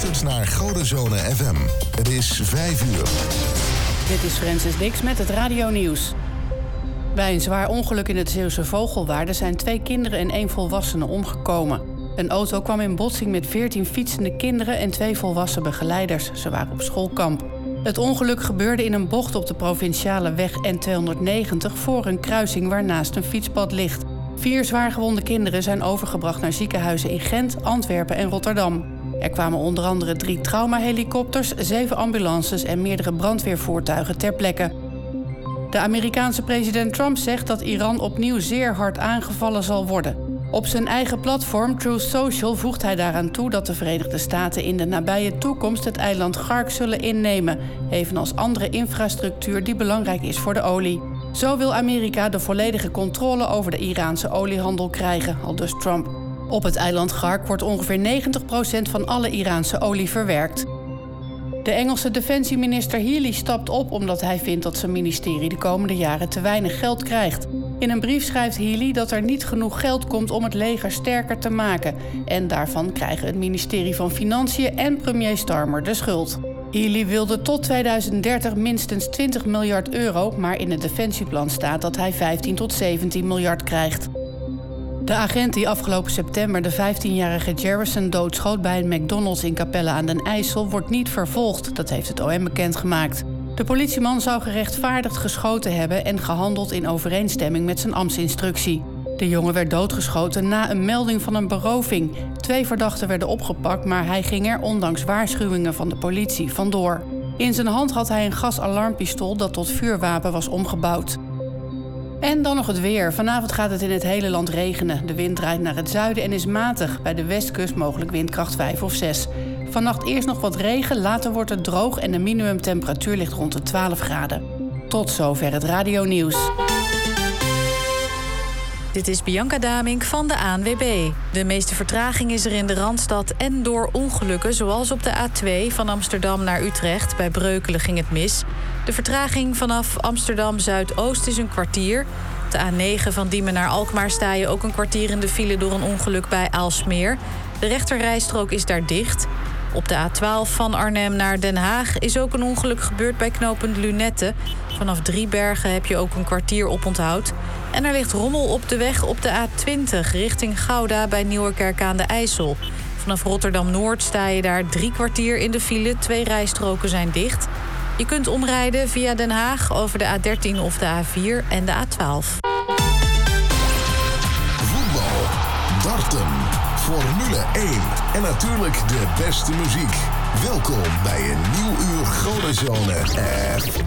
luistert naar Godenzone FM. Het is 5 uur. Dit is Francis Dix met het radionieuws. Bij een zwaar ongeluk in het Zeeuwse Vogelwaarde zijn 2 kinderen en 1 volwassene omgekomen. Een auto kwam in botsing met 14 fietsende kinderen en 2 volwassen begeleiders. Ze waren op schoolkamp. Het ongeluk gebeurde in een bocht op de provinciale weg N290 voor een kruising waarnaast een fietspad ligt. 4 zwaargewonde kinderen zijn overgebracht naar ziekenhuizen in Gent, Antwerpen en Rotterdam. Er kwamen onder andere 3 traumahelikopters, 7 ambulances en meerdere brandweervoertuigen ter plekke. De Amerikaanse president Trump zegt dat Iran opnieuw zeer hard aangevallen zal worden. Op zijn eigen platform Truth Social voegt hij daaraan toe dat de Verenigde Staten in de nabije toekomst het eiland Gark zullen innemen, evenals andere infrastructuur die belangrijk is voor de olie. Zo wil Amerika de volledige controle over de Iraanse oliehandel krijgen, aldus Trump. Op het eiland Gark wordt ongeveer 90% van alle Iraanse olie verwerkt. De Engelse defensieminister Healey stapt op omdat hij vindt dat zijn ministerie de komende jaren te weinig geld krijgt. In een brief schrijft Healey dat er niet genoeg geld komt om het leger sterker te maken. En daarvan krijgen het ministerie van Financiën en premier Starmer de schuld. Healey wilde tot 2030 minstens 20 miljard euro, maar in het defensieplan staat dat hij 15 tot 17 miljard krijgt. De agent die afgelopen september de 15-jarige Jerrison doodschoot bij een McDonald's in Capelle aan den IJssel wordt niet vervolgd, dat heeft het OM bekendgemaakt. De politieman zou gerechtvaardigd geschoten hebben en gehandeld in overeenstemming met zijn ambtsinstructie. De jongen werd doodgeschoten na een melding van een beroving. 2 verdachten werden opgepakt, maar hij ging er ondanks waarschuwingen van de politie vandoor. In zijn hand had hij een gasalarmpistool dat tot vuurwapen was omgebouwd. En dan nog het weer. Vanavond gaat het in het hele land regenen. De wind draait naar het zuiden en is matig. Bij de westkust mogelijk windkracht 5 of 6. Vannacht eerst nog wat regen, later wordt het droog en de minimumtemperatuur ligt rond de 12 graden. Tot zover het radionieuws. Dit is Bianca Damink van de ANWB. De meeste vertraging is er in de Randstad en door ongelukken, zoals op de A2 van Amsterdam naar Utrecht. Bij Breukelen ging het mis. De vertraging vanaf Amsterdam Zuidoost is een kwartier. Op de A9 van Diemen naar Alkmaar sta je ook een kwartier in de file door een ongeluk bij Aalsmeer. De rechterrijstrook is daar dicht. Op de A12 van Arnhem naar Den Haag is ook een ongeluk gebeurd bij knooppunt Lunette. Vanaf Driebergen heb je ook een kwartier oponthoud. En er ligt rommel op de weg op de A20 richting Gouda bij Nieuwerkerk aan de IJssel. Vanaf Rotterdam-Noord sta je daar 3 kwartier in de file. 2 rijstroken zijn dicht. Je kunt omrijden via Den Haag over de A13 of de A4 en de A12. Voetbal, darten, Formule 1 en natuurlijk de beste muziek. Welkom bij een nieuw uur Godenzone.